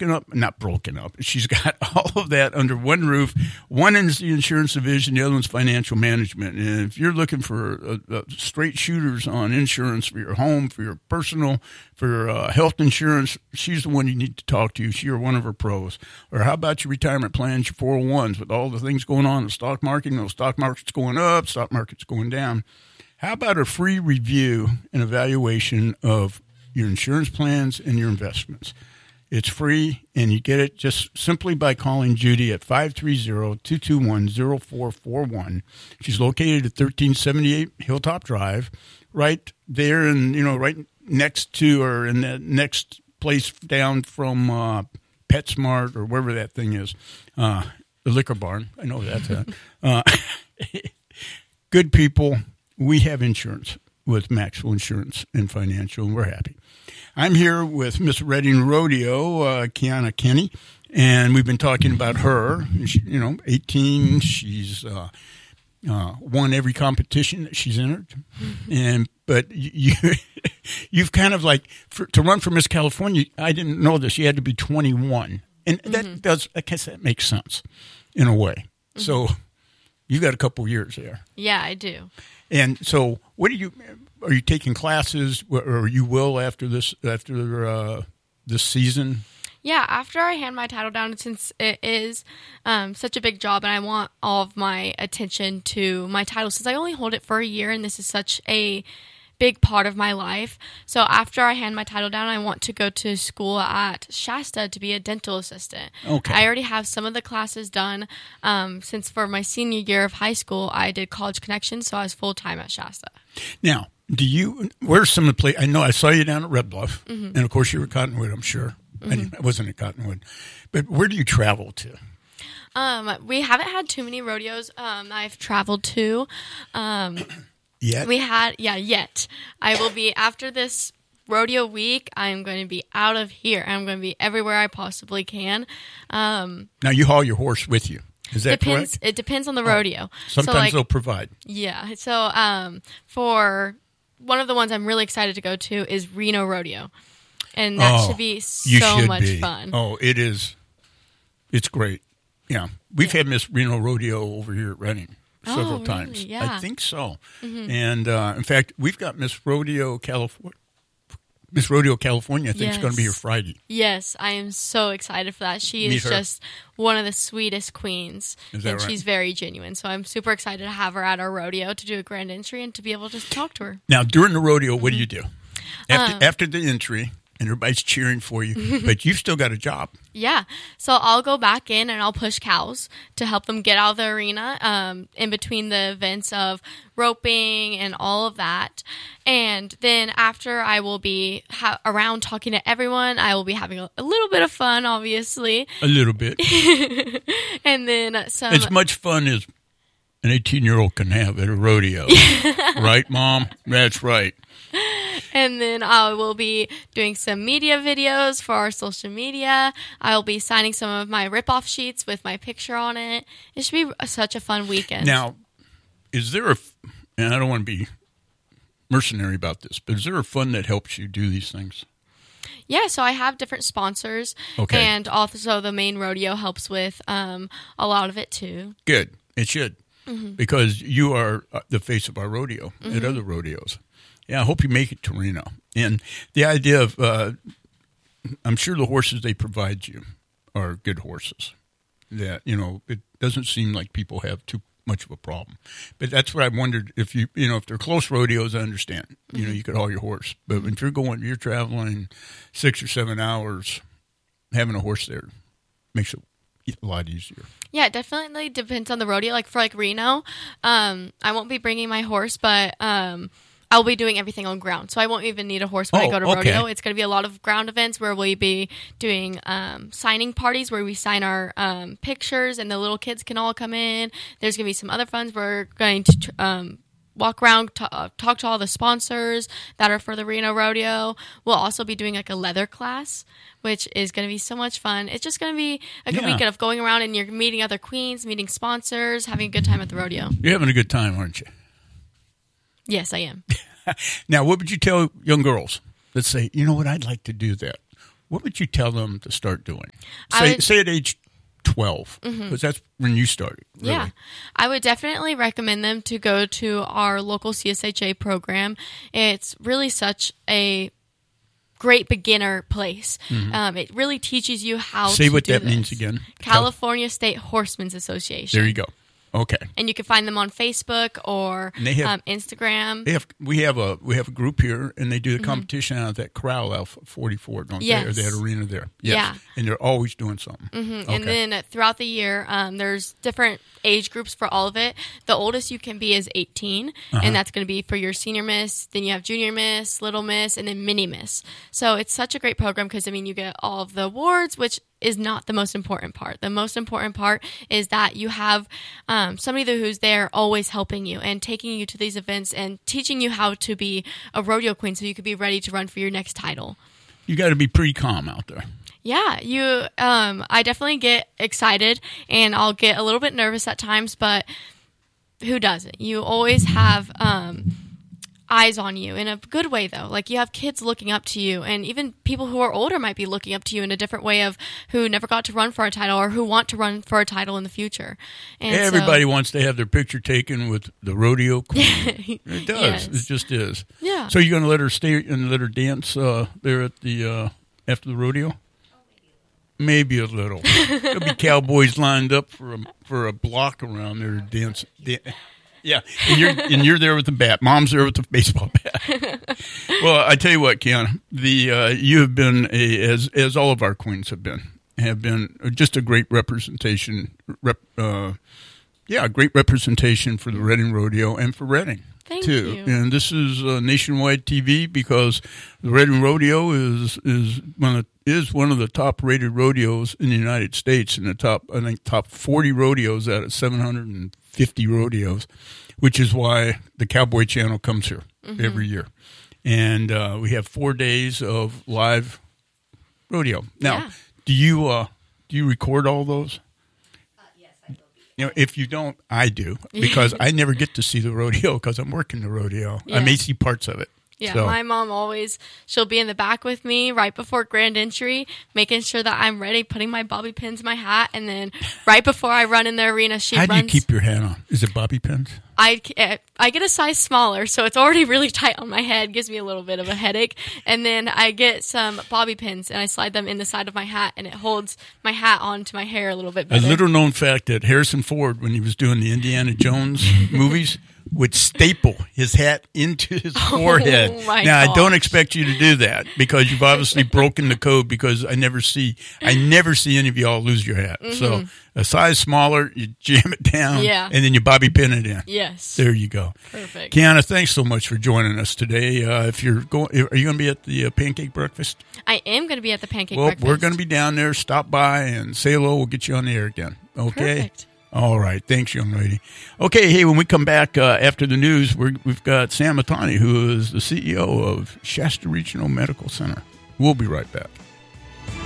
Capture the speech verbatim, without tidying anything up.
broken up, not broken up. She's got all of that under one roof. One is the insurance division, the other one's financial management. And if you're looking for uh, uh, straight shooters on insurance for your home, for your personal, for your uh, health insurance, she's the one you need to talk to. She's one of her pros. Or how about your retirement plans, your four oh ones, with all the things going on in the stock market? You know, stock market's going up, stock market's going down. How about a free review and evaluation of your insurance plans and your investments? It's free, and you get it just simply by calling Judy at five three zero, two two one, zero four four one. She's located at thirteen seventy-eight Hilltop Drive, right there, and you know, right next to, or in the next place down from uh, PetSmart or wherever that thing is, uh, the Liquor Barn. I know that's that. uh, good people. We have insurance with Maxwell Insurance and Financial, and we're happy. I'm here with Miss Redding Rodeo, uh, Kiana Kenny, and we've been talking about her. She, you know, eighteen, she's uh, uh, won every competition that she's entered, and but you, you've kind of like for, to run for Miss California. I didn't know this. You had to be twenty-one, and that mm-hmm. does. I guess that makes sense in a way. Mm-hmm. So you've got a couple years there. Yeah, I do. And so, what do you? Are you taking classes, or you will after this after uh, this season? Yeah, after I hand my title down, since it is um, such a big job, and I want all of my attention to my title, since I only hold it for a year, and this is such a big part of my life. So after I hand my title down, I want to go to school at Shasta to be a dental assistant. Okay. I already have some of the classes done. Um, since for my senior year of high school, I did College Connection, so I was full time at Shasta. Now, do you? Where's some of the place? I know I saw you down at Red Bluff, mm-hmm. and of course you were at Cottonwood. I'm sure. Mm-hmm. I, didn't, I wasn't at Cottonwood, but where do you travel to? Um, we haven't had too many rodeos. Um, I've traveled to. Um, Yet? We had, yeah, yet. I will be, after this rodeo week, I'm going to be out of here. I'm going to be everywhere I possibly can. Um, now, you haul your horse with you. Is that depends, correct? It depends on the rodeo. Oh, sometimes so, like, they'll provide. Yeah. So, um, for one of the ones I'm really excited to go to is Reno Rodeo. And that oh, should be so should much be. fun. Oh, it is. It's great. Yeah. We've yeah. had Miss Reno Rodeo over here at Redding. Several oh, really? times. Yeah. I think so. Mm-hmm. And, uh, in fact, we've got Miss Rodeo California. Miss Rodeo California, I think, yes. is going to be here Friday. Yes, I am so excited for that. She Meet is her. just one of the sweetest queens. Is that and right? she's very genuine. So I'm super excited to have her at our rodeo to do a grand entry and to be able to talk to her. Now, during the rodeo, what do you do? After, Um, after the entry, and everybody's cheering for you, but you've still got a job. Yeah. So I'll go back in and I'll push cows to help them get out of the arena um, in between the events of roping and all of that. And then after I will be ha- around talking to everyone, I will be having a, a little bit of fun, obviously. A little bit. And then some... As much fun as an eighteen-year-old can have at a rodeo. Right, Mom? That's right. And then I will be doing some media videos for our social media. I'll be signing some of my rip-off sheets with my picture on it. It should be such a fun weekend. Now, is there a, and I don't want to be mercenary about this, but is there a fund that helps you do these things? Yeah, so I have different sponsors. Okay. And also the main rodeo helps with um, a lot of it too. Good. It should. Mm-hmm. Because you are the face of our rodeo mm-hmm. at other rodeos. Yeah, I hope you make it to Reno. And the idea of, uh, I'm sure the horses they provide you are good horses. That, you know, it doesn't seem like people have too much of a problem. But that's what I wondered if you, you know, if they're close rodeos, I understand. Mm-hmm. You know, you could haul your horse. But if you're going, you're traveling six or seven hours, having a horse there makes it a lot easier. Yeah, it definitely depends on the rodeo. Like for like Reno, um, I won't be bringing my horse, but um, I'll be doing everything on ground. So I won't even need a horse when oh, I go to okay. rodeo. It's going to be a lot of ground events where we'll be doing um, signing parties where we sign our um, pictures and the little kids can all come in. There's going to be some other funds. We're going to um, walk around, t- uh, talk to all the sponsors that are for the Reno Rodeo. We'll also be doing like a leather class, which is going to be so much fun. It's just going to be a good yeah. weekend of going around and you're meeting other queens, meeting sponsors, having a good time at the rodeo. You're having a good time, aren't you? Yes, I am. Now, what would you tell young girls that say, you know what, I'd like to do that? what would you tell them to start doing? I Say, would- say at age twelve, because mm-hmm. that's when you started. Really. Yeah. I would definitely recommend them to go to our local C S H A program. It's really such a great beginner place. Mm-hmm. Um, it really teaches you how Say to what do that this. means again. California State Horsemen's Association. There you go. Okay. And you can find them on Facebook or they have, um, Instagram. They have we have a we have a group here, and they do the mm-hmm. competition out of that corral out forty-four, don't yes. they? Or that arena there. Yes. Yeah. And they're always doing something. Mm-hmm. Okay. And then uh, throughout the year, um, there's different age groups for all of it. The oldest you can be is eighteen, uh-huh. and that's going to be for your senior miss. Then you have junior miss, little miss, and then mini miss. So it's such a great program because, I mean, you get all of the awards, which is not the most important part. The most important part is that you have um, somebody who's there always helping you and taking you to these events and teaching you how to be a rodeo queen so you could be ready to run for your next title. You got to be pretty calm out there. Yeah, you. Um, I definitely get excited and I'll get a little bit nervous at times, but who doesn't? You always have um, eyes on you in a good way, though. Like, you have kids looking up to you, and even people who are older might be looking up to you in a different way of who never got to run for a title or who want to run for a title in the future. And everybody so, wants to have their picture taken with the rodeo queen. It does. Yes. It just is. Yeah. So you're going to let her stay and let her dance uh, there at the uh, after the rodeo? Maybe a little. There'll be cowboys lined up for a for a block around there to dance. Dan- Yeah, and you're and you're there with the bat. Mom's there with the baseball bat. Well, I tell you what, Kiana, the uh, you have been a as as all of our queens have been have been just a great representation. Rep, uh, yeah, a great representation for the Reading Rodeo and for Reading. Thank too. you. And this is uh, nationwide T V because the Reading Rodeo is is one of is one of the top rated rodeos in the United States, in the top I think top forty rodeos out of seven hundred fifty rodeos, which is why the Cowboy Channel comes here mm-hmm. every year. And uh, we have four days of live rodeo. Now, yeah. do you uh, do you record all those? Uh, yes, I will be. You know, if you don't, I do, because I never get to see the rodeo because I'm working the rodeo. Yeah. I may see parts of it. Yeah, so. My mom always, she'll be in the back with me right before grand entry, making sure that I'm ready, putting my bobby pins in my hat, and then right before I run in the arena, she How runs. do you keep your hat on? Is it bobby pins? I, I get a size smaller, so it's already really tight on my head, gives me a little bit of a headache, and then I get some bobby pins, and I slide them in the side of my hat, and it holds my hat onto my hair a little bit better. A little known fact that Harrison Ford, when he was doing the Indiana Jones movies, would staple his hat into his forehead. Oh my now, gosh. I don't expect you to do that because you've obviously broken the code, because I never see I never see any of y'all lose your hat. Mm-hmm. So a size smaller, you jam it down, yeah. and then you bobby pin it in. Yes. There you go. Perfect. Kiana, thanks so much for joining us today. Uh, if you're going, are you going to be at the uh, pancake breakfast? I am going to be at the pancake well, breakfast. Well, we're going to be down there. Stop by and say hello. We'll get you on the air again. Okay? Perfect. All right. Thanks, young lady. Okay, hey, when we come back uh, after the news, we're, we've got Sam Matani, who is the C E O of Shasta Regional Medical Center. We'll be right back.